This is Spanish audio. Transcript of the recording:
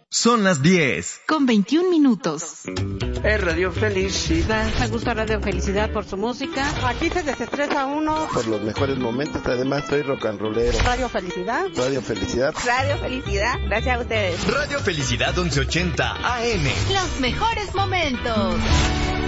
Son las 10. Con 21 minutos. Es Radio Felicidad. Me gusta Radio Felicidad por su música. Aquí se desestresa uno. Por los mejores momentos, además soy rock and rollero. Radio Felicidad. Radio Felicidad. Radio Felicidad, gracias a ustedes. Radio Felicidad 1180 AM. Los mejores momentos.